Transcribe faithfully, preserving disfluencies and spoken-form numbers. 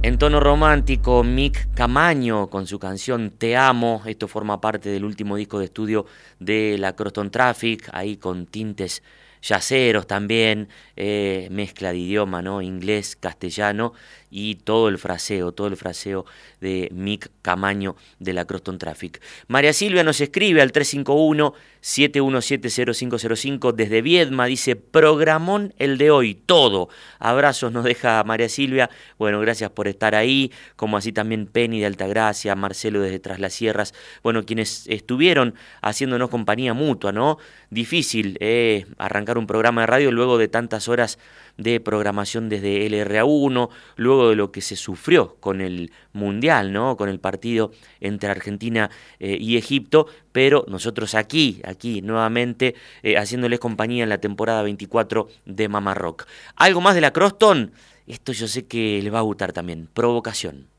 En tono romántico, Mick Camaño con su canción Te Amo. Esto forma parte del último disco de estudio de la Crosstown Traffic, ahí con tintes yaceros también, eh, mezcla de idioma, ¿no? Inglés, castellano y todo el fraseo, todo el fraseo de Mick Camaño de la Crosstown Traffic. María Silvia nos escribe al tres cinco uno, siete uno siete, cero cinco cero cinco desde Viedma, dice, programón el de hoy, todo. Abrazos nos deja María Silvia, bueno, gracias por estar ahí, como así también Penny de Altagracia, Marcelo desde Tras las Sierras, bueno, quienes estuvieron haciéndonos compañía mutua, ¿no? Difícil eh, arrancar un programa de radio luego de tantas horas de programación desde L R A uno, luego de lo que se sufrió con el Mundial, ¿no? Con el partido entre Argentina eh, y Egipto, pero nosotros aquí, aquí nuevamente eh, haciéndoles compañía en la temporada veinticuatro de Mamá Rock. ¿Algo más de la Crosstown? Esto yo sé que les va a gustar también, Provocación.